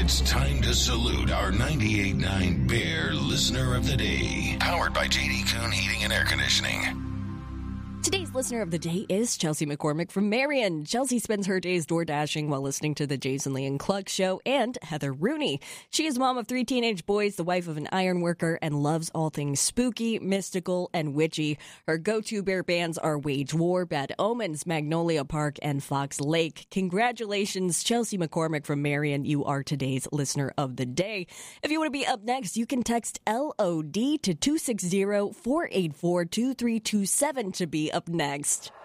It's time to salute our 98.9 Bear Listener of the Day. Powered by JD Kuhn Heating and Air Conditioning. Today's listener of the day is Chelsea McCormick from Marion. Chelsea spends her days door dashing while listening to the Jason Lee and Clug Show, and Heather Rooney. She is mom of 3 teenage boys, the wife of an iron worker, and loves all things spooky, mystical, and witchy. Her go-to bear bands are Wage War, Bad Omens, Magnolia Park, and Fox Lake. Congratulations, Chelsea McCormick from Marion. You are today's listener of the day. If you want to be up next, you can text LOD to 260-484-2327 to be up next.